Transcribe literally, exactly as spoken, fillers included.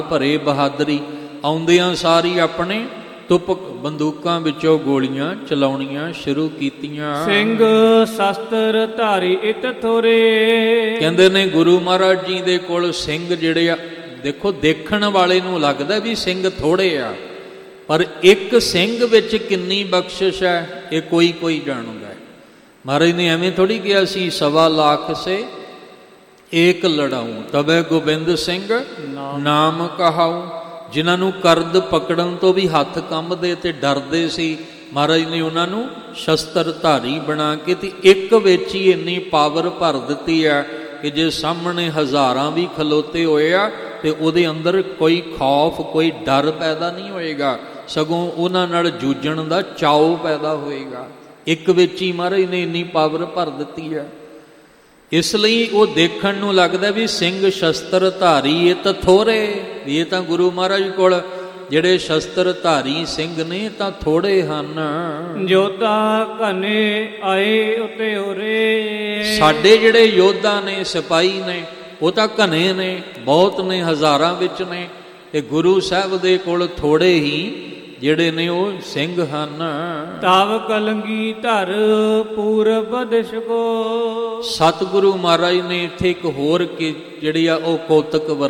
ਭਰੇ ਬਹਾਦਰੀ, ਆਉਂਦਿਆਂ ਸਾਰੀ ਆਪਣੇ ਤੁਪਕ ਬੰਦੂਕਾਂ ਵਿੱਚੋਂ ਗੋਲੀਆਂ ਚਲਾਉਣੀਆਂ ਸ਼ੁਰੂ ਕੀਤੀਆਂ। ਸਿੰਘ ਸ਼ਸਤਰ ਧਾਰੀ ਇਤ ਥੋਰੇ। ਕਹਿੰਦੇ ਨੇ ਗੁਰੂ ਮਹਾਰਾਜ ਜੀ ਦੇ ਕੋਲ ਸਿੰਘ ਜਿਹੜੇ ਆ, ਦੇਖੋ ਦੇਖਣ ਵਾਲੇ ਨੂੰ ਲੱਗਦਾ ਵੀ ਸਿੰਘ ਥੋੜੇ ਆ, ਪਰ ਇੱਕ ਸਿੰਘ ਵਿੱਚ ਕਿੰਨੀ ਬਖਸ਼ਿਸ਼ ਹੈ ਇਹ ਕੋਈ ਕੋਈ ਜਾਣਦਾ ਹੈ। ਮਹਾਰਾਜ ਨੇ ਐਵੇਂ ਥੋੜੀ ਕਿਹਾ ਸੀ ਸਵਾ ਲੱਖ ਸੇ ਏਕ ਲੜਾਊ ਤਬੇ ਗੋਬਿੰਦ ਸਿੰਘ ਨਾਮ ਕਹਾਊ। ਜਿਨ੍ਹਾਂ ਨੂੰ ਕਰਦ ਪਕੜਨ ਤੋਂ ਵੀ ਹੱਥ ਕੰਬਦੇ ਤੇ ਡਰਦੇ ਸੀ, ਮਹਾਰਾਜ ਨੇ ਉਹਨਾਂ ਨੂੰ ਸ਼ਸਤਰ ਧਾਰੀ ਬਣਾ ਕੇ ਤੇ ਇੱਕ ਵਿੱਚ ਹੀ ਇੰਨੀ ਪਾਵਰ ਭਰ ਦਿੱਤੀ ਆ ਕਿ ਜੇ ਸਾਹਮਣੇ ਹਜ਼ਾਰਾਂ ਵੀ ਖਲੋਤੇ ਹੋਏ ਆ ਤੇ ਉਹਦੇ ਅੰਦਰ ਕੋਈ ਖੌਫ ਕੋਈ ਡਰ ਪੈਦਾ ਨਹੀਂ ਹੋਏਗਾ, ਸਗੋਂ ਉਹਨਾਂ ਨਾਲ ਜੂਝਣ ਦਾ ਚਾਉ ਪੈਦਾ ਹੋਏਗਾ। ਇੱਕ ਵਿੱਚ ਹੀ ਮਹਾਰਾਜ ਨੇ ਇੰਨੀ ਪਾਵਰ ਭਰ ਦਿੱਤੀ ਆ। ਇਸ ਲਈ ਉਹ ਦੇਖਣ ਨੂੰ ਲੱਗਦਾ ਵੀ ਸਿੰਘ ਸ਼ਸਤਰ ਧਾਰੀ ਇਹ ਤਾਂ ਥੋੜੇ, ਵੀ ਇਹ ਤਾਂ ਗੁਰੂ ਮਹਾਰਾਜ ਕੋਲ ਜਿਹੜੇ ਸ਼ਸਤਰ ਧਾਰੀ ਸਿੰਘ ਨੇ ਤਾਂ ਥੋੜੇ ਹਨ। ਜੋਧਾ ਘਨੇ ਆਏ ਉਤੇ ਹੋਰੇ। ਸਾਡੇ ਜਿਹੜੇ ਯੋਧਾ ਨੇ ਸਿਪਾਹੀ ਨੇ ਉਹ ਤਾਂ ਘਨੇ ਨੇ, ਬਹੁਤ ਨੇ, ਹਜ਼ਾਰਾਂ ਵਿੱਚ ਨੇ, ਤੇ ਗੁਰੂ ਸਾਹਿਬ ਦੇ ਕੋਲ ਥੋੜੇ ਹੀ ਜਿਹੜੇ ਨੇ ਉਹ ਸਿੰਘ ਹਨ। ਤਵ ਕਲੰਗੀ ਧਰ ਪੂਰਬ ਦਿਸ਼ ਕੋ। ਸਤਿਗੁਰੂ ਮਹਾਰਾਜ ਨੇ ਇੱਥੇ ਇੱਕ ਹੋਰ ਕਿ ਜਿਹੜੀ ਆ ਉਹ ਕੌਤਕ ਵਰ